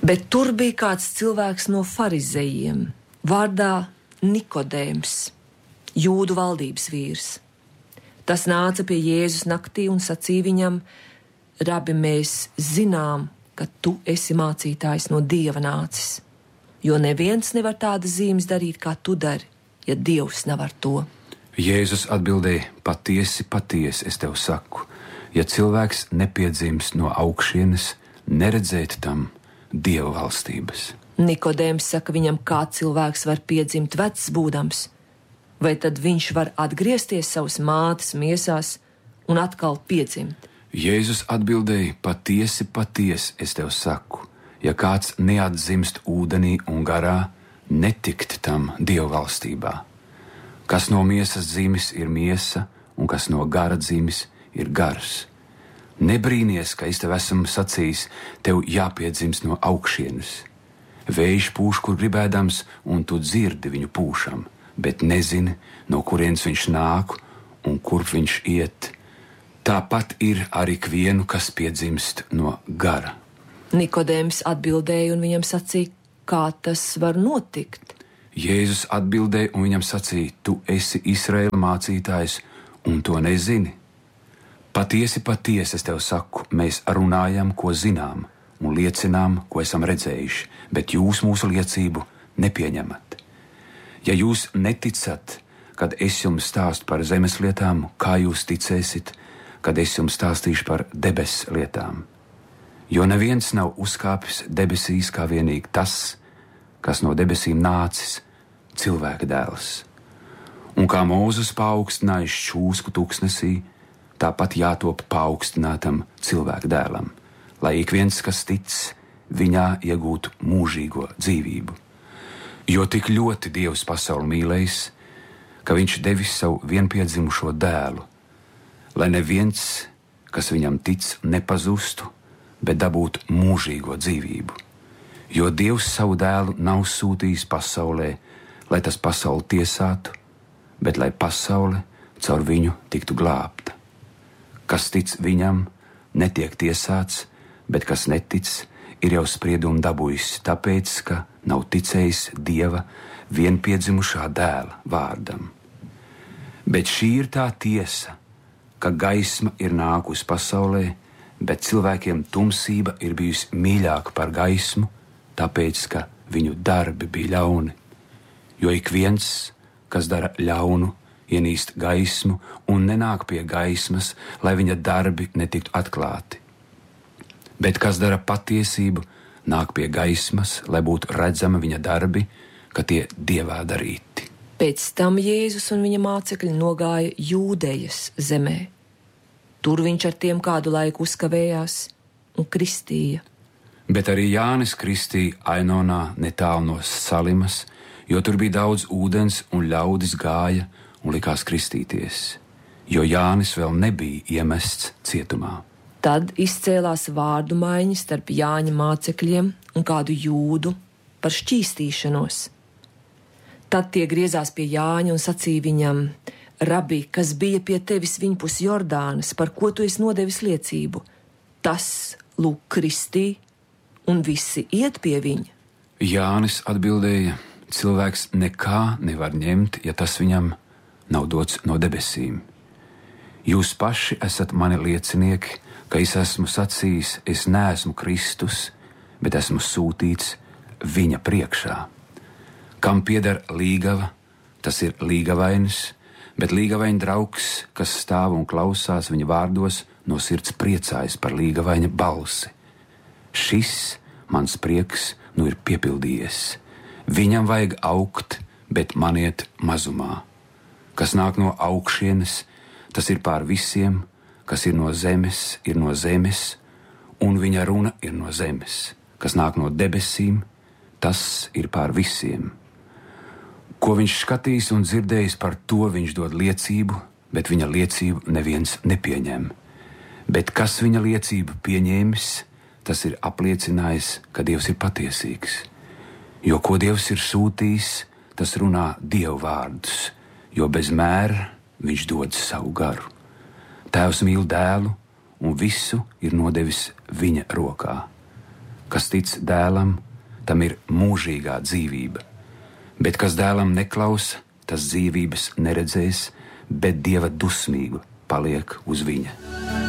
Bet tur bija kāds cilvēks no farizejiem, vārdā Nikodēms, Jūdu valdības vīrs. Tas nāca pie Jēzus naktī un sacīja viņam: Rabi, mēs zinām, ka tu esi mācītājs no Dieva nācis, jo neviens nevar tādas zīmes darīt, kā tu dari, ja Dievs nav ar to. Jēzus atbildēja: Patiesi, patiesi, es tev saku, ja cilvēks nepiedzimst no augšienes, neredzēt tam Dieva valstības. Nikodēms saka viņam, kā cilvēks var piedzimt vecs būdams, vai tad viņš var atgriezties savas mātes miesās un atkal piedzimt? Jēzus atbildēja: Patiesi, patiesi, es tev saku, ja kāds neatzimst ūdenī un garā, netikt tam Dieva valstībā. Kas no miesas dzimis ir miesa, un kas no gara dzimis ir gars. Nebrīnies, ka es tev esmu sacījis, tev jāpiedzimst no augšienes. Vējš pūš, kur gribēdams, un tu dzirdi viņu pūšam, bet nezini, no kurienes viņš nāk un kurp viņš iet. Tāpat ir ar ikvienu, kas piedzimst no gara. Nikodēms atbildēja un viņam sacīja, kā tas var notikt. Jēzus atbildēja un viņam sacīja: Tu esi Izraēla mācītājs un to nezini? Patiesi, patiesi, es tev saku, mēs runājam, ko zinām, un liecinām, ko esam redzējuši, bet jūs mūsu liecību nepieņemat. Ja jūs neticat, kad es jums stāstu par zemes lietām, kā jūs ticēsiet, kad es jums stāstīšu par debes lietām? Jo neviens nav uzkāpis debesīs kā vienīgi tas, kas no debesīm nācis, cilvēka dēls. Un kā Mūzes paaugstinājis šūsku tuksnesī, tāpat jātop paaugstinātam cilvēka dēlam, lai ik viens, kas tic, viņā iegūtu mūžīgo dzīvību. Jo tik ļoti Dievs pasauli mīlējis, ka viņš devis savu vienpiedzimušo dēlu, lai neviens, kas viņam tic, nepazustu, bet dabūtu mūžīgo dzīvību. Jo Dievs savu dēlu nav sūtījis pasaulē, lai tas pasauli tiesātu, bet lai pasaule caur viņu tiktu glābta. Kas tic viņam, netiek tiesāts, bet kas netic, ir jau spriedumu dabūjis, tāpēc, ka nav ticējis Dieva vienpiedzimušā dēla vārdam. Bet šī ir tā tiesa, ka gaisma ir nākusi pasaulē, bet cilvēkiem tumsība ir bijusi mīļāka par gaismu, tāpēc, ka viņu darbi bija ļauni. Jo ik viens, kas dara ļaunu, ienīst gaismu un nenāk pie gaismas, lai viņa darbi netiktu atklāti. Bet kas dara patiesību, nāk pie gaismas, lai būtu redzama viņa darbi, ka tie Dievā darīti. Pēc tam Jēzus un viņa mācekļi nogāja Jūdejas zemē. Tur viņš ar tiem kādu laiku uzkavējās un kristīja. Bet arī Jānis kristīja Ainonā netālu no Salimas, jo tur bija daudz ūdens un ļaudis gāja un likās kristīties, jo Jānis vēl nebija iemests cietumā. Tad izcēlās vārdu maiņa starp Jāņa mācekļiem un kādu jūdu par šķīstīšanos. Tad tie griezās pie Jāņa un sacīja viņam: Rabi, kas bija pie tevis viņpus Jordānas, par ko tu esi nodevis liecību? Tas lūk kristī, un visi iet pie viņa. Jānis atbildēja: Cilvēks nekā nevar ņemt, ja tas viņam nav dots no debesīm. Jūs paši esat mani liecinieki, ka es esmu sacījis, es neesmu Kristus, bet esmu sūtīts viņa priekšā. Kam pieder līgava, tas ir līgavainis, bet līgavaina draugs, kas stāv un klausās viņa vārdos, no sirds priecājas par līgavaina balsi. Šis mans prieks nu ir piepildījies. Viņam vajag augt, bet man iet mazumā. Kas nāk no augšienes, tas ir pār visiem, kas ir no zemes, un viņa runa ir no zemes. Kas nāk no debesīm, tas ir pār visiem. Ko viņš skatījis un dzirdējis, par to viņš dod liecību, bet viņa liecību neviens nepieņem. Bet kas viņa liecību pieņēmis, tas ir apliecinājis, ka Dievs ir patiesīgs. Jo ko Dievs ir sūtījis, tas runā Dieva vārdus, jo bez mēra viņš dod savu garu. Tēvs mīl dēlu un visu ir nodevis viņa rokā. Kas tic dēlam, tam ir mūžīgā dzīvība, bet kas dēlam neklausa, tas dzīvības neredzēs, bet Dieva dusmība paliek uz viņa.